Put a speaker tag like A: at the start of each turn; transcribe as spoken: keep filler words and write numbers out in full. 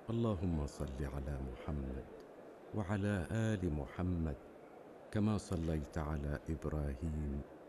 A: اللهم صل على محمد وعلى آل محمد كما صليت على إبراهيم